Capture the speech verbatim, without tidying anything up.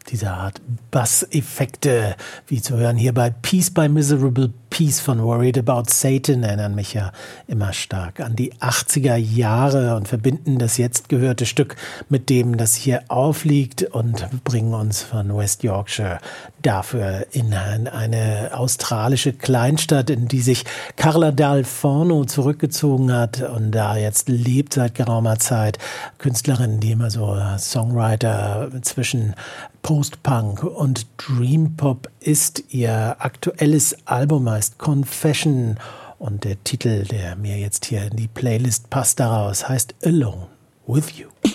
Diese Art Basseffekte, wie zu hören hier bei Peace by Miserable Peace von Worried About Satan, erinnern mich ja immer stark an die achtziger Jahre und verbinden das jetzt gehörte Stück mit dem, das hier aufliegt und bringen uns von West Yorkshire dafür in eine australische Kleinstadt, in die sich Carla Dal Forno zurückgezogen hat und da jetzt lebt seit geraumer Zeit. Künstlerin, die immer so Songwriter zwischen Post-Punk und Dream-Pop ist. Ihr aktuelles Album heißt Confession und der Titel, der mir jetzt hier in die Playlist passt daraus, heißt Alone with You.